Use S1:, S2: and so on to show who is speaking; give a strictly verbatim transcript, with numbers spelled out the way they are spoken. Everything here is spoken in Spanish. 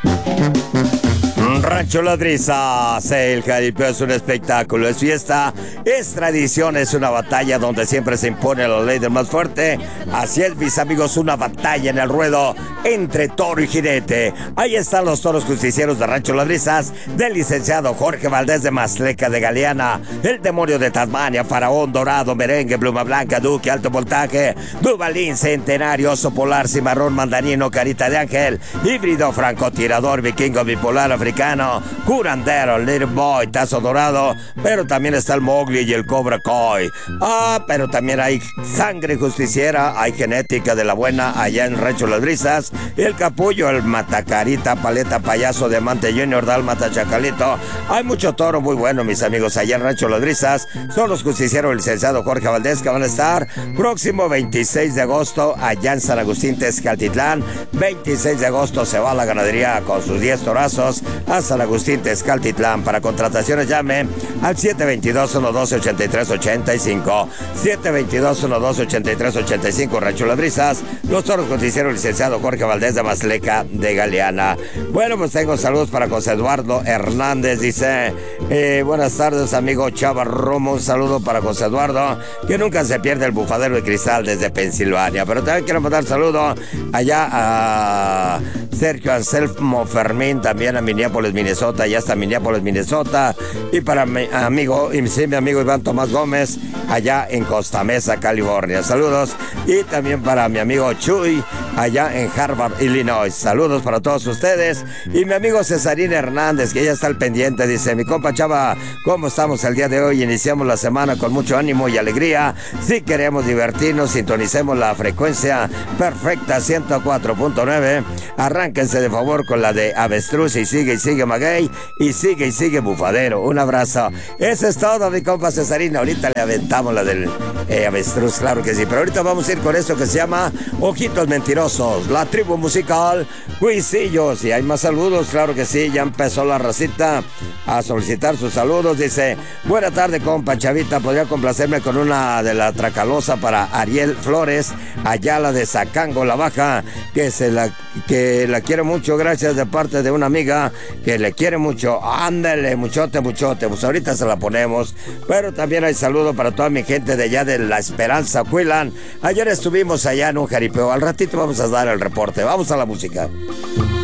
S1: Rancho Las Brisas, el jaripeo es un espectáculo, es fiesta, es tradición, es una batalla donde siempre se impone la ley del más fuerte. Así es, mis amigos, una batalla en el ruedo entre toro y jinete. Ahí están los toros justicieros de Rancho Las Brisas, del licenciado Jorge Valdés de Masleca de Galeana, el demonio de Tasmania, Faraón Dorado, Merengue, Pluma Blanca, Duque, Alto Voltaje, Dubalín, Centenario, Oso Polar, Cimarrón, Mandarino, Carita de Ángel, Híbrido, Francotirador, Vikingo, Bipolar, Africano, Curandero, Little Boy, Tazo Dorado, pero también está el Mowgli y el Cobra Koi. Ah, pero también hay sangre justiciera, hay genética de la buena allá en Rancho Las Brisas, el Capullo, el Matacarita, Paleta, Payaso, Diamante Junior, Dálmata, Chacalito. Hay mucho toro muy bueno, mis amigos, allá en Rancho Las Brisas. Son los justicieros del licenciado Jorge Valdés, que van a estar próximo veintiséis de agosto allá en San Agustín, Tezcaltitlán. veintiséis de agosto se va a la ganadería con sus diez torazos a San Agustín, Tezcaltitlán. Para contrataciones llame al siete dos dos, uno uno dos, ocho tres ocho cinco. siete dos dos, uno uno dos, ocho tres ocho cinco, Rancho Las Brisas. Los toros justicieros licenciado Jorge Valdés de Masleca de Galeana. Bueno, pues tengo saludos para José Eduardo Hernández. Dice, eh, buenas tardes, amigo Chava Romo. Un saludo para José Eduardo, que nunca se pierde el bufadero de cristal desde Pensilvania. Pero también quiero mandar saludo allá a Sergio Anselmo Fermín, también a Minneapolis, Minnesota. Ya está Minneapolis, Minnesota. Y para mi amigo, y sí, mi amigo Iván Tomás Gómez, allá en Costa Mesa, California. Saludos. Y también para mi amigo Chuy, allá en Harvard, Illinois. Saludos para todos ustedes. Y mi amigo Cesarín Hernández, que ya está al pendiente, dice, mi compa Chava, ¿cómo estamos el día de hoy? Iniciamos la semana con mucho ánimo y alegría. Si queremos divertirnos, sintonicemos la frecuencia perfecta ciento cuatro punto nueve. Arránquense de favor con la de Avestruz y sigue y sigue Maguey y sigue y sigue Bufadero. Un abrazo. Eso es todo, mi compa Cesarín. Ahorita le aventamos la del eh, Avestruz, claro que sí. Pero ahorita vamos a ir con esto que se llama Ojitos Mentirosos, la tribu musical Huisillos. Y hay más saludos, claro que sí. Ya empezó la racita a solicitar sus saludos. Dice, buena tarde, compa Chavita. ¿Podría complacerme con una de la Tracalosa para Ariel Flores, Ayala de Zacango, La Baja, que se la, que la quiere mucho? Gracias, de parte de una amiga que le quiere mucho. Ándale, muchote, muchote. Pues ahorita se la ponemos. Pero también hay saludo para toda mi gente de allá de La Esperanza, Cuilan. Ayer estuvimos allá en un jaripeo. Al ratito vamos a dar el reporte. Vamos a la música.